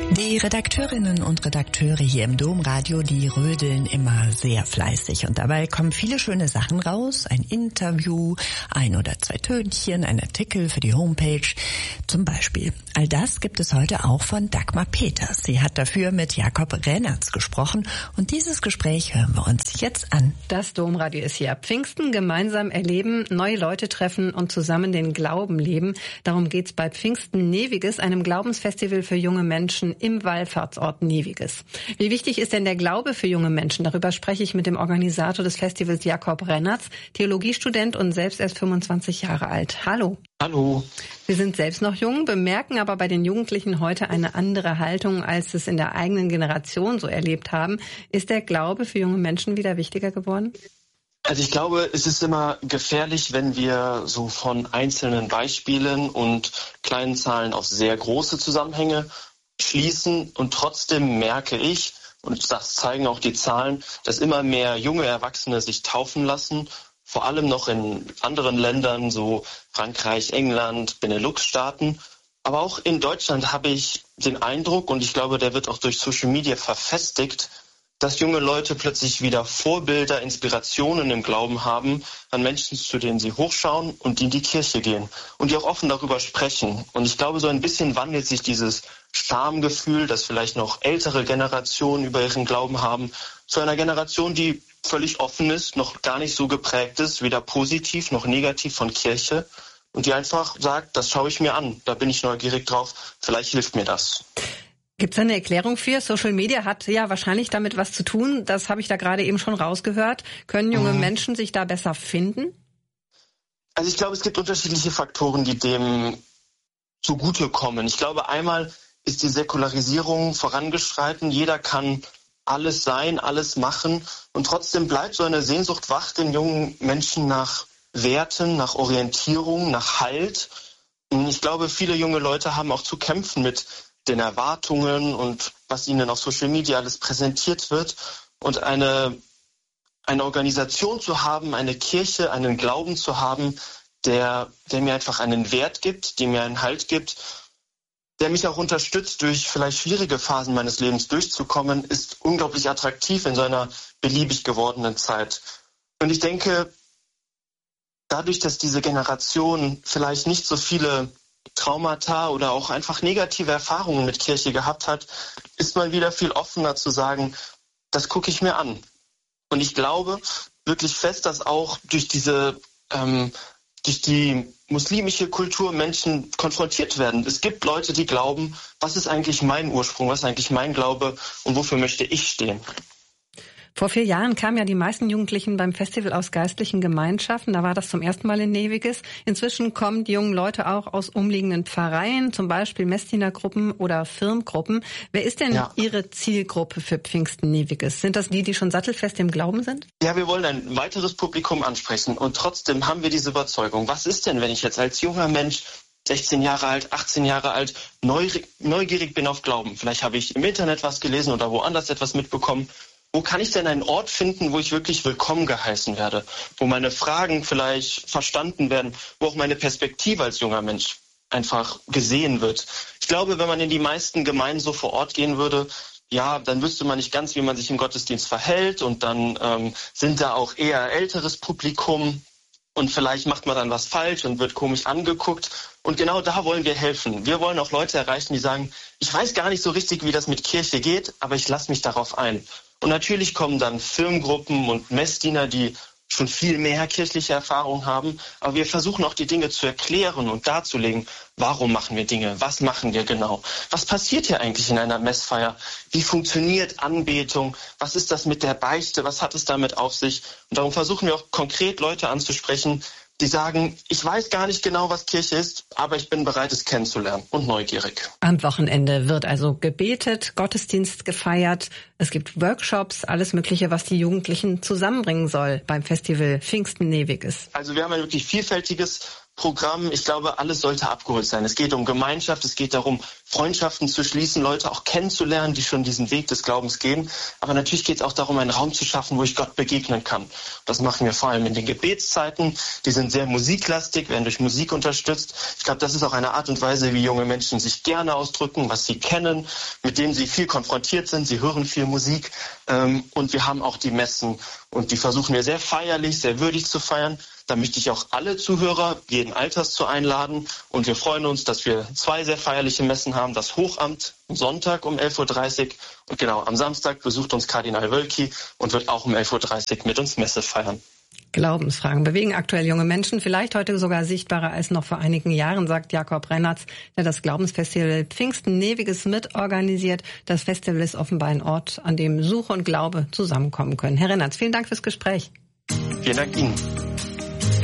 Die Redakteurinnen und Redakteure hier im Domradio, die rödeln immer sehr fleißig und dabei kommen viele schöne Sachen raus. Ein Interview, 1 oder 2 Tönchen, ein Artikel für die Homepage zum Beispiel. All das gibt es heute auch von Dagmar Peters. Sie hat dafür mit Jakob Rennertz gesprochen und dieses Gespräch hören wir uns jetzt an. Das Domradio ist hier. Pfingsten gemeinsam erleben, neue Leute treffen und zusammen den Glauben leben. Darum geht's bei Pfingsten Neviges, einem Glaubensfestival für junge Menschen im Wallfahrtsort Neviges. Wie wichtig ist denn der Glaube für junge Menschen? Darüber spreche ich mit dem Organisator des Festivals, Jakob Rennertz, Theologiestudent und selbst erst 25 Jahre alt. Hallo. Hallo. Wir sind selbst noch jung, bemerken aber bei den Jugendlichen heute eine andere Haltung, als es in der eigenen Generation so erlebt haben. Ist der Glaube für junge Menschen wieder wichtiger geworden? Also ich glaube, es ist immer gefährlich, wenn wir so von einzelnen Beispielen und kleinen Zahlen auf sehr große Zusammenhänge schließen. Und trotzdem merke ich, und das zeigen auch die Zahlen, dass immer mehr junge Erwachsene sich taufen lassen, vor allem noch in anderen Ländern, so Frankreich, England, Benelux-Staaten. Aber auch in Deutschland habe ich den Eindruck, und ich glaube, der wird auch durch Social Media verfestigt, dass junge Leute plötzlich wieder Vorbilder, Inspirationen im Glauben haben an Menschen, zu denen sie hochschauen und die in die Kirche gehen und die auch offen darüber sprechen. Und ich glaube, so ein bisschen wandelt sich dieses Schamgefühl, das vielleicht noch ältere Generationen über ihren Glauben haben, zu einer Generation, die völlig offen ist, noch gar nicht so geprägt ist, weder positiv noch negativ von Kirche und die einfach sagt, das schaue ich mir an, da bin ich neugierig drauf, vielleicht hilft mir das. Gibt es eine Erklärung für? Social Media hat ja wahrscheinlich damit was zu tun. Das habe ich da gerade eben schon rausgehört. Können junge Menschen sich da besser finden? Also ich glaube, es gibt unterschiedliche Faktoren, die dem zugutekommen. Ich glaube, einmal ist die Säkularisierung vorangeschritten. Jeder kann alles sein, alles machen. Und trotzdem bleibt so eine Sehnsucht wach den jungen Menschen nach Werten, nach Orientierung, nach Halt. Und ich glaube, viele junge Leute haben auch zu kämpfen mit den Erwartungen und was ihnen auf Social Media alles präsentiert wird. Und eine Organisation zu haben, eine Kirche, einen Glauben zu haben, der mir einfach einen Wert gibt, der mir einen Halt gibt, der mich auch unterstützt, durch vielleicht schwierige Phasen meines Lebens durchzukommen, ist unglaublich attraktiv in so einer beliebig gewordenen Zeit. Und ich denke, dadurch, dass diese Generation vielleicht nicht so viele Traumata oder auch einfach negative Erfahrungen mit Kirche gehabt hat, ist man wieder viel offener zu sagen, das gucke ich mir an. Und ich glaube wirklich fest, dass auch durch die muslimische Kultur Menschen konfrontiert werden. Es gibt Leute, die glauben, was ist eigentlich mein Ursprung, was ist eigentlich mein Glaube und wofür möchte ich stehen? Vor 4 Jahren kamen ja die meisten Jugendlichen beim Festival aus geistlichen Gemeinschaften. Da war das zum ersten Mal in Neviges. Inzwischen kommen die jungen Leute auch aus umliegenden Pfarreien, zum Beispiel Messdienergruppen oder Firmengruppen. Wer ist denn Ihre Zielgruppe für Pfingsten Neviges? Sind das die schon sattelfest im Glauben sind? Ja, wir wollen ein weiteres Publikum ansprechen. Und trotzdem haben wir diese Überzeugung. Was ist denn, wenn ich jetzt als junger Mensch 16 Jahre alt, 18 Jahre alt, neugierig bin auf Glauben? Vielleicht habe ich im Internet was gelesen oder woanders etwas mitbekommen. Wo kann ich denn einen Ort finden, wo ich wirklich willkommen geheißen werde? Wo meine Fragen vielleicht verstanden werden, wo auch meine Perspektive als junger Mensch einfach gesehen wird. Ich glaube, wenn man in die meisten Gemeinden so vor Ort gehen würde, ja, dann wüsste man nicht ganz, wie man sich im Gottesdienst verhält. Und dann sind da auch eher älteres Publikum. Und vielleicht macht man dann was falsch und wird komisch angeguckt. Und genau da wollen wir helfen. Wir wollen auch Leute erreichen, die sagen, ich weiß gar nicht so richtig, wie das mit Kirche geht, aber ich lasse mich darauf ein. Und natürlich kommen dann Firmengruppen und Messdiener, die schon viel mehr kirchliche Erfahrung haben. Aber wir versuchen auch die Dinge zu erklären und darzulegen, warum machen wir Dinge, was machen wir genau. Was passiert hier eigentlich in einer Messfeier? Wie funktioniert Anbetung? Was ist das mit der Beichte? Was hat es damit auf sich? Und darum versuchen wir auch konkret Leute anzusprechen, die sagen, ich weiß gar nicht genau, was Kirche ist, aber ich bin bereit, es kennenzulernen und neugierig. Am Wochenende wird also gebetet, Gottesdienst gefeiert. Es gibt Workshops, alles Mögliche, was die Jugendlichen zusammenbringen soll beim Festival Pfingsten Neviges. Also wir haben ein wirklich vielfältiges Programm. Ich glaube, alles sollte abgeholt sein. Es geht um Gemeinschaft, es geht darum, Freundschaften zu schließen, Leute auch kennenzulernen, die schon diesen Weg des Glaubens gehen. Aber natürlich geht es auch darum, einen Raum zu schaffen, wo ich Gott begegnen kann. Das machen wir vor allem in den Gebetszeiten. Die sind sehr musiklastig, werden durch Musik unterstützt. Ich glaube, das ist auch eine Art und Weise, wie junge Menschen sich gerne ausdrücken, was sie kennen, mit denen sie viel konfrontiert sind. Sie hören viel Musik. Und wir haben auch die Messen. Und die versuchen wir sehr feierlich, sehr würdig zu feiern. Da möchte ich auch alle Zuhörer jeden Alters zu einladen. Und wir freuen uns, dass wir 2 sehr feierliche Messen haben. Das Hochamt am Sonntag um 11.30 Uhr. Und genau, am Samstag besucht uns Kardinal Wölki und wird auch um 11.30 Uhr mit uns Messe feiern. Glaubensfragen bewegen aktuell junge Menschen, vielleicht heute sogar sichtbarer als noch vor einigen Jahren, sagt Jakob Rennertz, der das Glaubensfestival Pfingsten Neviges mitorganisiert. Das Festival ist offenbar ein Ort, an dem Suche und Glaube zusammenkommen können. Herr Rennertz, vielen Dank fürs Gespräch. Vielen Dank Ihnen.